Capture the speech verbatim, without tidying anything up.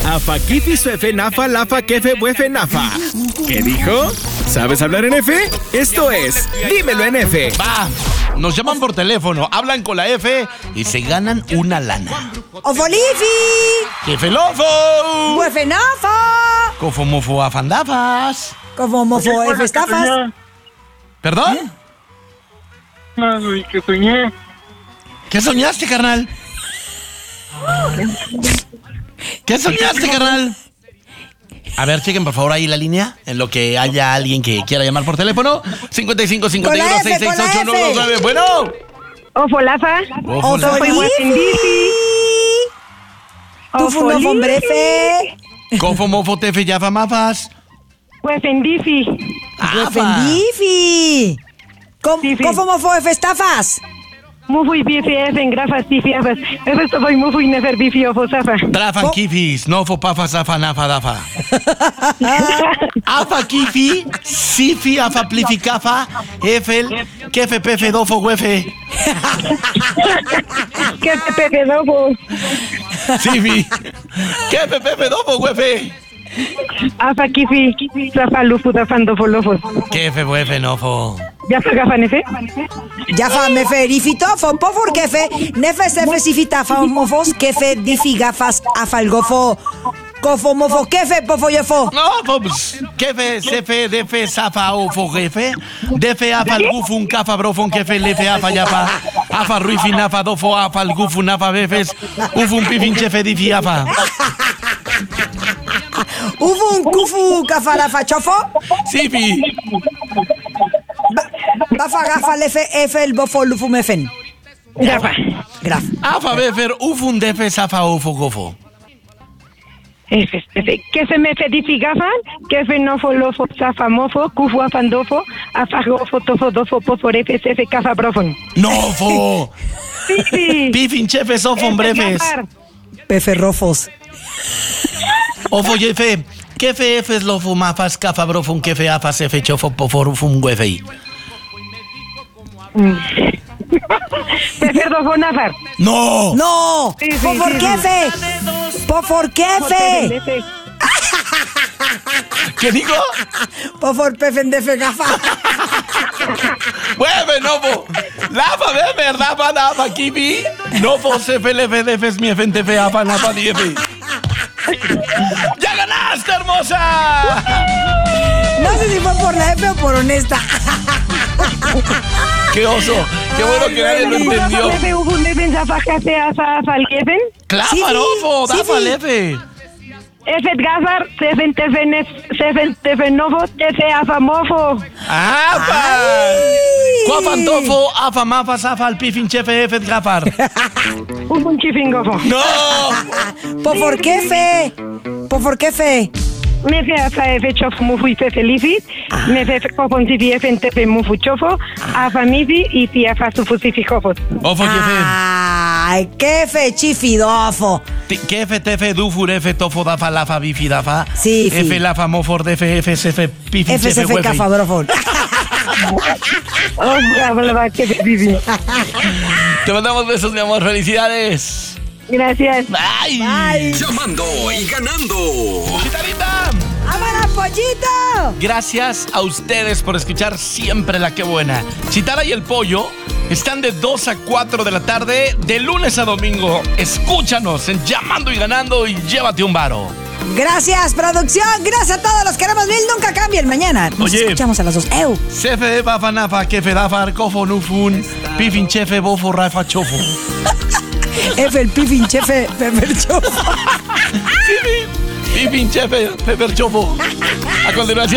Afa, kifi, suefe, nafa, lafa, kefe, buefe, nafa. ¿Qué dijo? ¿Sabes hablar en F? Esto es Dímelo en F. Va, nos llaman por teléfono, hablan con la F y se ganan una lana. ¡Ofolifi! ¡Jefelofo! ¡Buefenafa! ¡Cofomofo afandafas! ¡Cofomofo efestafas! ¿Perdón? No, güey, que soñé. ¿Qué soñaste, carnal? ¿Qué soñaste, carnal? A ver, chequen por favor ahí la línea, en lo que haya alguien que quiera llamar por teléfono. cincuenta y cinco, cincuenta y uno, seis seis ocho, nueve dos nueve. Bueno. Ofolafa. ¡Ofolifi! ¡Tufunofo-brefe! Cofomofo tefe yafamafas. Huefendifi. ¡Huefendifi! ¡Cofomofo efestafas! Mufuy bifi efen grafas tifi afas. Esto voy mufuy nefer bifi ofosafa. Trafan kifis, nofo pafa safa nafa dafa. Afa kifi, sifi afa plificafa, efel, kefe pefe dofo huefe. Kefe pefe dofo. Sifi, kefe pefe dofo huefe. Afa kifi, safa lufu dafan dofo lofos. Kefe huefe nofo. ¿Ya fue gafa nefe? Yafa mefe rifitofo, pofor kefe, nefe sefe sifitafa mofos, kefe difi gafas afalgofo, cofomofo kefe pofoyofo. No, pues, kefe, sefe, defe, safa, ofo, jefe, defe, afal, gufun, cafa, brofon, kefe, lefe, afa, yafa, afa, ruifi, nafa, dofo, afal, gufun, nafa, befes, ufun, pifin, chefe, difi, afa. Ufun, kufu, cafarafa, chofo. Sifi. Bafa gafa lefe efel bofo lufumefen. Gafa. Graf. Afa, befer, ufun, defe, safa, ofo, gofo. Efe, efe. Kefe mefe difi gafan, kefe nofo lofo safa mofo, kufu afandofo, afa gofo tofo dofo pofo refe sefe kafa brofon. Nofo. Pifi. Pifin, chefe, sofon, brefes. Peferrofos. Ofo, jefe. Kefe, efes, lofo, mafas, cafa, brofon, kefe, afas, efe, chofo, pofor, ufun, huefei. Prefer dofo nafar. ¡No! ¡No! Sí, sí, ¡Pofor sí, kefe! ¡Pofor kefe! ¿Qué digo? ¡Pofor pefen defe gafa! ¡Hueve, nofo! ¡Lafa, befer, lafa, nafa, kibi! Nofo, sefe, lefe, defes, mi efente, fe, afa, nafa, diefe. ¡Ya ganaste, hermosa! No sé si fue por la F o por honesta. ¡Qué oso! ¡Qué bueno que nadie lo entendió! ¿Lefe ufun defen safa jate afa afal kefen? ¡Claro, Sí, nofo! sí, ¡Dafa, sí. lefe! Efet gafar, sefen tefen sefen tefen nofo, tefe afa mofo. ¡Afa! ¡Cuafan, tofo, afa, mafas, afa, al pifin, chefe, efet, gafar! Ufun chifingofo. ¡No! ¿Pofor kefe? ¿Pofor kefe? Nefe afa efe chof mufu y fefe lifi. Nefe kofon tifi efen tefe mufu chofo. Afa mifi y fi afa sufu sifi jofos. ¡Ofo, jefe! ¡Ay, kefe chifidofo! Kefe, tefe, dufur, efe, tofo, dafa, lafa, bifi, dafa. Sí, fi. Efe, lafa, mofor, defe, efe, sefe, pifin, F chefe, S F huefe. cafabrofon. Oh, gafa kefe vivi. Te mandamos besos, mi amor. ¡Felicidades! Gracias. ¡Bye! ¡Ay! Llamando y ganando. ¡Chitarita! ¡Vámonos, pollito! Gracias a ustedes por escuchar siempre La Qué Buena. Chitara y el Pollo están de dos a cuatro de la tarde, de lunes a domingo. Escúchanos en Llamando y Ganando y llévate un varo. Gracias, producción. Gracias a todos. Los queremos mil. Nunca cambien. Mañana nos Oye. escuchamos a las dos. ¡Eu! Sefe de Bafa Nafa, Kefe Dafar, Kofo Nufun, Pifin Chefe, Bofo Rafa Chofo. F el pifin chefe Pepercho. Pifin Chefe, Peper Chofo. A continuación.